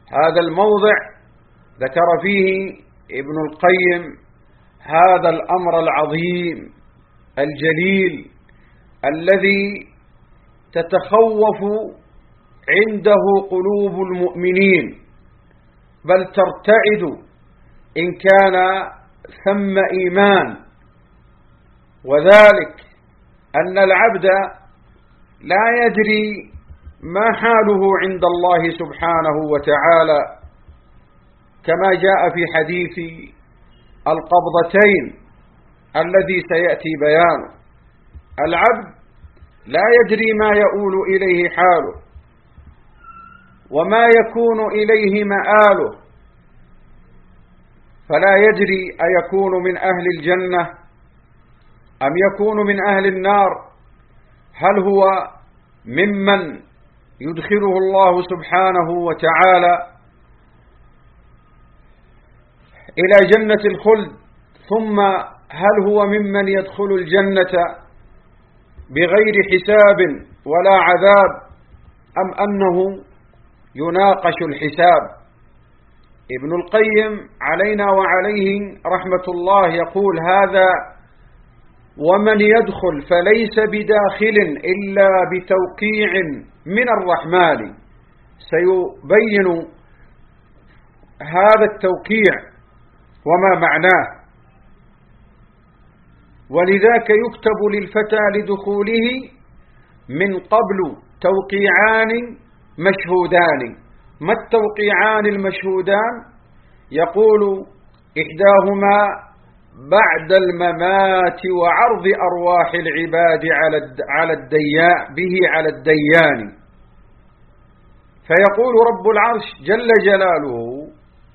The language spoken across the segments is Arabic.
هذا الموضع ذكر فيه ابن القيم هذا الأمر العظيم الجليل الذي تتخوف عنده قلوب المؤمنين، بل ترتعد إن كان ثم إيمان، وذلك أن العبد لا يدري ما حاله عند الله سبحانه وتعالى، كما جاء في حديث القبضتين الذي سيأتي بيانه. العبد لا يدري ما يؤول إليه حاله وما يكون إليه مآله، فلا يدري أيكون من أهل الجنة أم يكون من أهل النار، هل هو ممن يدخله الله سبحانه وتعالى إلى جنة الخلد، ثم هل هو ممن يدخل الجنة بغير حساب ولا عذاب، أم أنه يناقش الحساب. ابن القيم علينا وعليه رحمة الله يقول هذا ومن يدخل فليس بداخل إلا بتوقيع من الرحمن، سيبين هذا التوقيع وما معناه. ولذاك يكتب للفتى لدخوله من قبل توقيعان مشهودان. ما التوقيعان المشهودان؟ يقول إحداهما بعد الممات وعرض أرواح العباد على الديان، فيقول رب العرش جل جلاله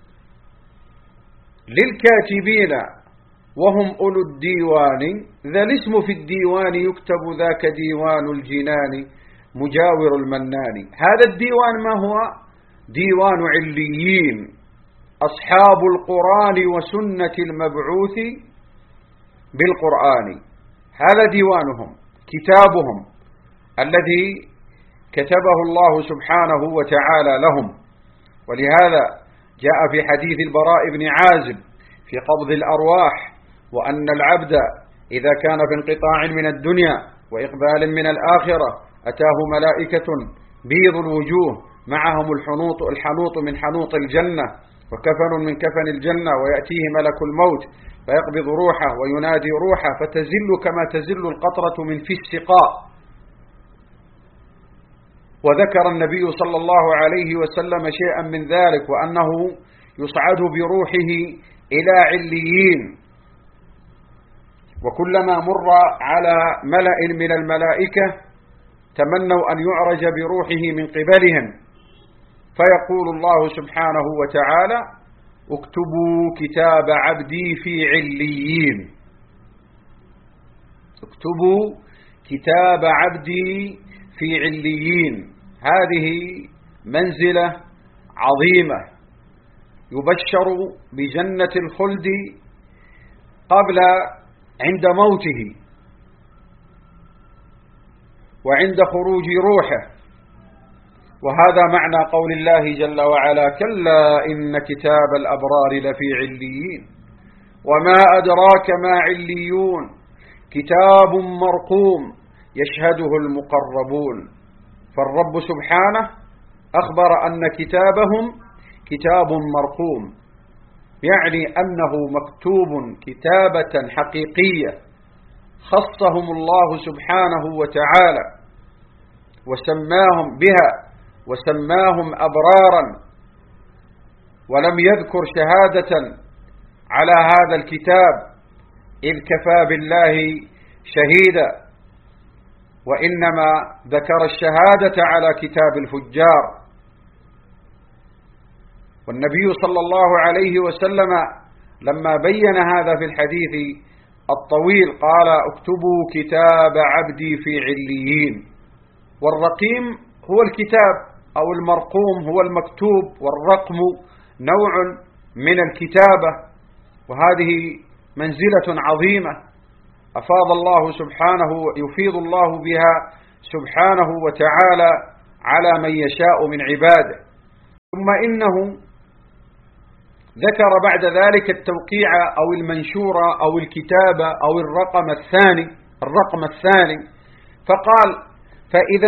للكاتبين وهم أولو الديوان ذا الاسم في الديوان يكتب ذاك ديوان الجنان مجاور المنان. هذا الديوان ما هو؟ ديوان عليين، أصحاب القرآن وسنة المبعوث بالقرآن، هذا ديوانهم كتابهم الذي كتبه الله سبحانه وتعالى لهم. ولهذا جاء في حديث البراء بن عازب في قبض الأرواح وأن العبد إذا كان في انقطاع من الدنيا وإقبال من الآخرة أتاه ملائكة بيض الوجوه معهم الحنوط من حنوط الجنة وكفن من كفن الجنة، ويأتيه ملك الموت فيقبض روحه وينادي روحه فتزل كما تزل القطرة من في السقاء. وذكر النبي صلى الله عليه وسلم شيئا من ذلك، وأنه يصعد بروحه إلى عليين، وكلما مر على ملأ من الملائكة تمنوا أن يعرج بروحه من قبلهم، فيقول الله سبحانه وتعالى اكتبوا كتاب عبدي في عليين، اكتبوا كتاب عبدي في عليين. هذه منزلة عظيمة يبشر بجنة الخلد عند موته وعند خروج روحه. وهذا معنى قول الله جل وعلا كلا إن كتاب الأبرار لفي عليين وما أدراك ما عليون كتاب مرقوم يشهده المقربون. فالرب سبحانه أخبر أن كتابهم كتاب مرقوم، يعني أنه مكتوب كتابة حقيقية خصهم الله سبحانه وتعالى وسماهم بها وسماهم أبرارا، ولم يذكر شهادة على هذا الكتاب إذ كفى بالله شهيدا، وإنما ذكر الشهادة على كتاب الفجار. والنبي صلى الله عليه وسلم لما بين هذا في الحديث الطويل قال اكتبوا كتاب عبدي في عليين. والرقيم هو الكتاب أو المرقوم هو المكتوب، والرقم نوع من الكتابة، وهذه منزلة عظيمة أفاض الله سبحانه يفيض الله بها سبحانه وتعالى على من يشاء من عباده. ثم إنه ذكر بعد ذلك التوقيع أو المنشورة أو الكتابة أو الرقم الثاني فقال: فإذا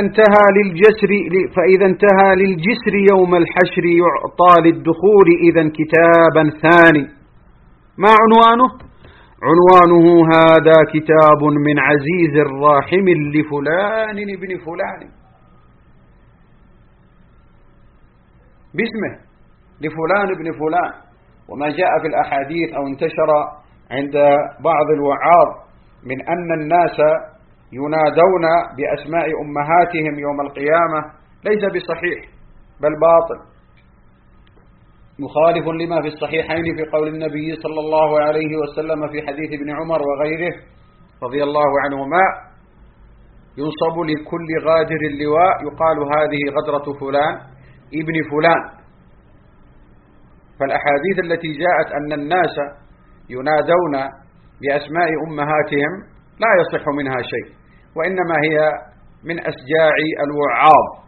انتهى للجسر يوم الحشر يعطى للدخول إذا كتابا ثاني. ما عنوانه؟ عنوانه: هذا كتاب من عزيز راحم لفلان ابن فلان، باسمه، لفلان ابن فلان. وما جاء في الأحاديث أو انتشر عند بعض الوعاظ من أن الناس ينادون بأسماء أمهاتهم يوم القيامة ليس بصحيح بل باطل، مخالف لما في الصحيحين في قول النبي صلى الله عليه وسلم في حديث ابن عمر وغيره رضي الله عنهما: ينصب لكل غادر اللواء يقال هذه غدرة فلان ابن فلان. فالأحاديث التي جاءت أن الناس ينادون بأسماء أمهاتهم لا يصح منها شيء، وإنما هي من أسجاع الوعاظ.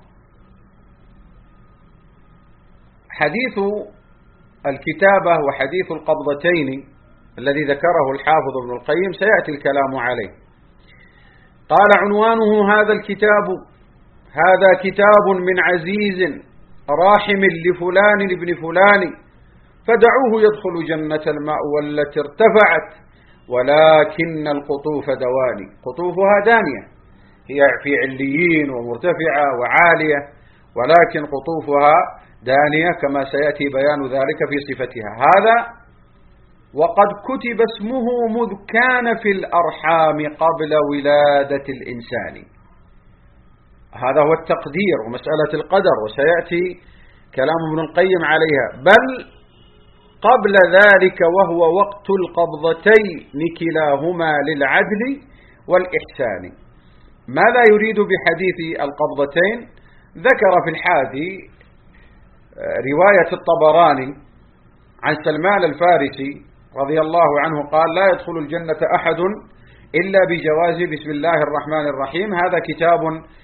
حديث الكتابة وحديث القبضتين الذي ذكره الحافظ ابن القيم سيأتي الكلام عليه. قال: عنوانه: هذا كتاب من عزيز راحم لفلان ابن فلان، فدعوه يدخل جنة الماء والتي ارتفعت ولكن القطوف دواني. قطوفها دانية، هي في عليين ومرتفعة وعالية، ولكن قطوفها دانية كما سيأتي بيان ذلك في صفتها. هذا وقد كتب اسمه مذ كان في الأرحام قبل ولادة الإنسان. هذا هو التقدير ومسألة القدر، وسيأتي كلام ابن القيم عليها. بل قبل ذلك وهو وقت القبضتين كلاهما للعدل والإحسان. ماذا يريد بحديث القبضتين؟ ذكر في الحادي رواية الطبراني عن سلمان الفارسي رضي الله عنه قال: لا يدخل الجنة أحد إلا بجواز بسم الله الرحمن الرحيم، هذا كتاب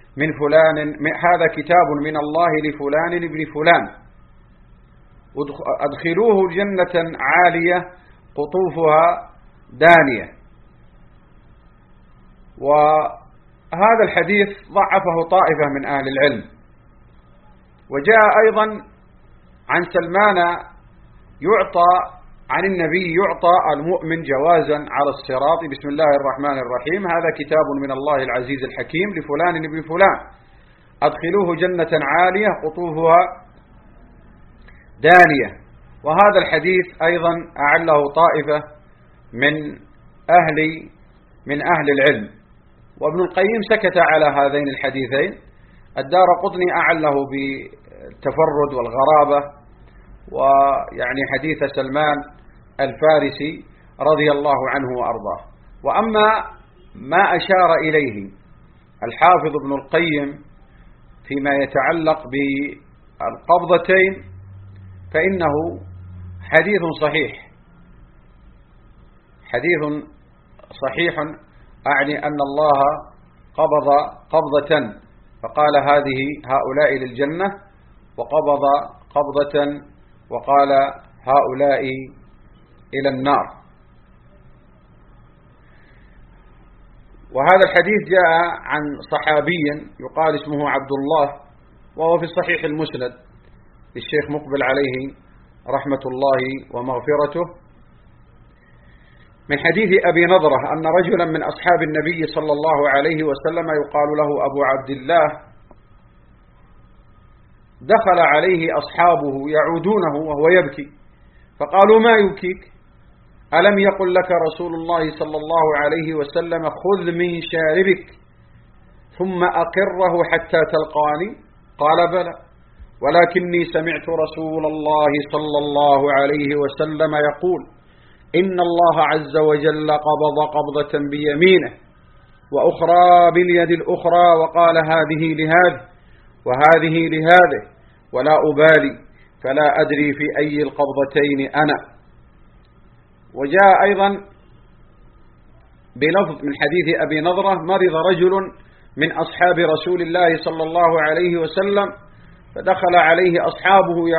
من الله لفلان ابن فلان، أدخلوه جنة عالية قطوفها دانية. وهذا الحديث ضعفه طائفة من أهل العلم. وجاء أيضا عن سلمان عن النبي يعطى المؤمن جوازا على الصراط بسم الله الرحمن الرحيم، هذا كتاب من الله العزيز الحكيم لفلان ابن فلان، أدخلوه جنة عالية قطوفها دانية. وهذا الحديث أيضا أعله طائفة من أهل العلم، وابن القيم سكت على هذين الحديثين. الدارقطني أعله بالتفرد والغرابة، ويعني حديث سلمان الفارسي رضي الله عنه وأرضاه. وأما ما أشار إليه الحافظ ابن القيم فيما يتعلق بالقبضتين فإنه حديث صحيح، أعني أن الله قبض قبضة فقال هؤلاء للجنة، وقبض قبضة وقال هؤلاء إلى النار. وهذا الحديث جاء عن صحابي يقال اسمه عبد الله، وهو في الصحيح المسند للشيخ مقبل عليه رحمة الله ومغفرته، من حديث أبي نضرة أن رجلا من أصحاب النبي صلى الله عليه وسلم يقال له أبو عبد الله دخل عليه أصحابه يعودونه وهو يبكي، فقالوا: ما يبكيك؟ ألم يقل لك رسول الله صلى الله عليه وسلم خذ من شاربك ثم أقره حتى تلقاني؟ قال: بلى، ولكني سمعت رسول الله صلى الله عليه وسلم يقول: إن الله عز وجل قبض قبضة بيمينه وأخرى باليد الأخرى، وقال هذه لهذه وهذه لهذه، ولا أبالي، فلا أدري في أي القبضتين أنا. وجاء أيضا بلفظ من حديث أبي نضرة: مرض رجل من أصحاب رسول الله صلى الله عليه وسلم فدخل عليه أصحابه